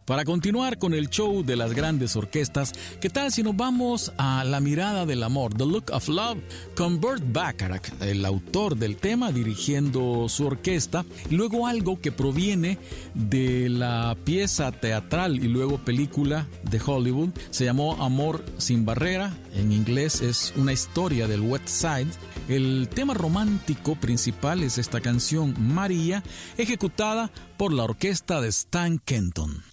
Para continuar con el show de las grandes orquestas, ¿qué tal si nos vamos a La mirada del amor, The Look of Love, con Burt Bacharach, el autor del tema, dirigiendo su orquesta, y luego algo que proviene de la pieza teatral y luego película de Hollywood, se llamó Amor sin barrera, en inglés es una historia del West Side. El tema romántico principal es esta canción María, ejecutada por la orquesta de Stan Kenton.